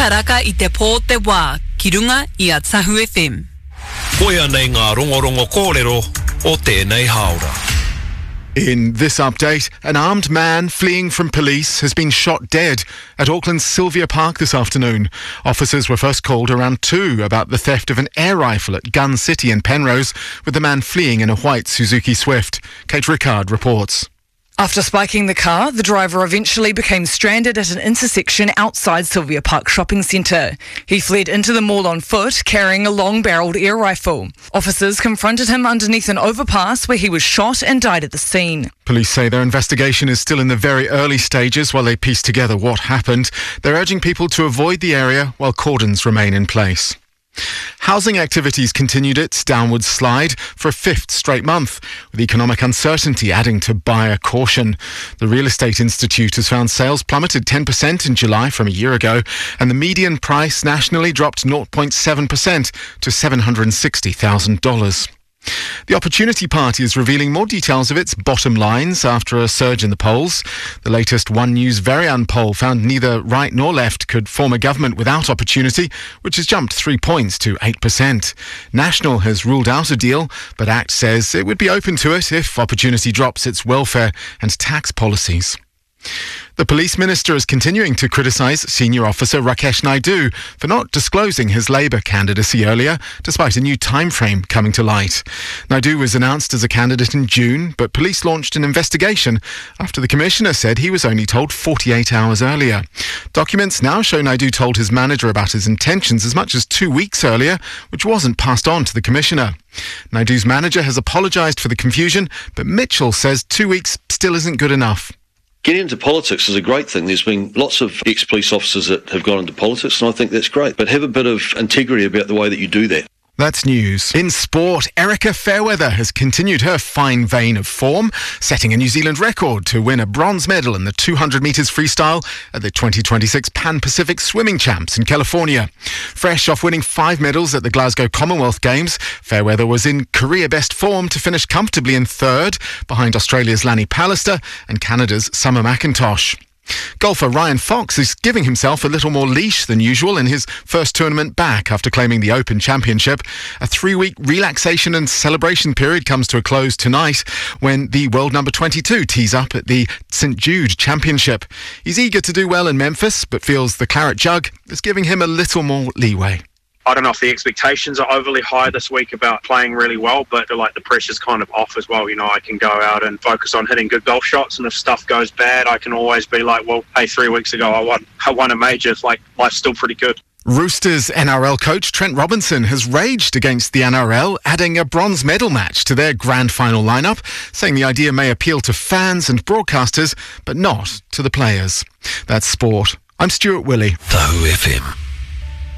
Karaka I te pō te wā, ki runga I a Tahu FM. Koia nei ngā rongorongo kōrero o tēnei haora. In this update, an armed man fleeing from police has been shot dead at Auckland's Sylvia Park this afternoon. Officers were first called around 2 about the theft of an air rifle at Gun City in Penrose, with the man fleeing in a white Suzuki Swift. Kate Rickard reports. After spiking the car, the driver eventually became stranded at an intersection outside Sylvia Park Shopping Centre. He fled into the mall on foot, carrying a long-barrelled air rifle. Officers confronted him underneath an overpass where he was shot and died at the scene. Police say their investigation is still in the very early stages while they piece together what happened. They're urging people to avoid the area while cordons remain in place. Housing activities continued its downward slide for a 5th straight month, with economic uncertainty adding to buyer caution. The Real Estate Institute has found sales plummeted 10% in July from a year ago, and the median price nationally dropped 0.7% to $760,000. The Opportunity Party is revealing more details of its bottom lines after a surge in the polls. The latest One News Varian poll found neither right nor left could form a government without Opportunity, which has jumped 3 points to 8%. National has ruled out a deal, but ACT says it would be open to it if Opportunity drops its welfare and tax policies. The Police Minister is continuing to criticise Senior Officer Rakesh Naidu for not disclosing his Labour candidacy earlier, despite a new timeframe coming to light. Naidu was announced as a candidate in June, but police launched an investigation after the Commissioner said he was only told 48 hours earlier. Documents now show Naidu told his manager about his intentions as much as 2 weeks earlier, which wasn't passed on to the Commissioner. Naidu's manager has apologised for the confusion, but Mitchell says 2 weeks still isn't good enough. Getting into politics is a great thing. There's been lots of ex-police officers that have gone into politics, and I think that's great. But have a bit of integrity about the way that you do that. That's news. In sport, Erica Fairweather has continued her fine vein of form, setting a New Zealand record to win a bronze medal in the 200 metres freestyle at the 2026 Pan-Pacific Swimming Champs in California. Fresh off winning 5 medals at the Glasgow Commonwealth Games, Fairweather was in career-best form to finish comfortably in 3rd, behind Australia's Lanny Pallister and Canada's Summer McIntosh. Golfer Ryan Fox is giving himself a little more leash than usual in his first tournament back after claiming the Open Championship. A 3-week relaxation and celebration period comes to a close tonight when the world number 22 tees up at the St Jude Championship. He's eager to do well in Memphis, but feels the claret jug is giving him a little more leeway. I don't know if the expectations are overly high this week about playing really well, but I feel like the pressure's kind of off as well. You know, I can go out and focus on hitting good golf shots, and if stuff goes bad, I can always be like, well, hey, 3 weeks ago I won a major. It's like, life's still pretty good. Roosters NRL coach Trent Robinson has raged against the NRL, adding a bronze medal match to their grand final lineup, saying the idea may appeal to fans and broadcasters, but not to the players. That's sport. I'm Stuart Willey. Tahu FM.